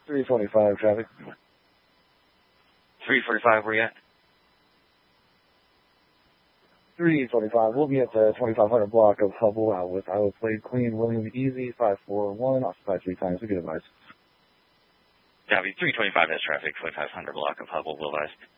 345 traffic. 345, where you at? 345. We'll be at the 2500 block of Hubble out with Iowa Plate Clean, William Easy, 541, occupied 3 times. We get advice. Copy. 325 has traffic, 2500 block of Hubble, will advise.